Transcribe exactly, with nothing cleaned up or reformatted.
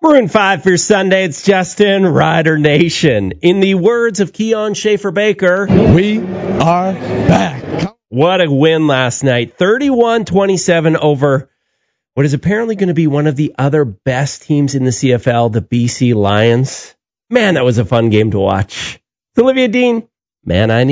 Bruin five for Sunday. It's Justin, Rider Nation. In the words of Keon Schaefer-Baker, we are back. What a win last night. thirty-one twenty-seven over what is apparently going to be one of the other best teams in the C F L, the B C Lions. Man, that was a fun game to watch. It's Olivia Dean. Man, I need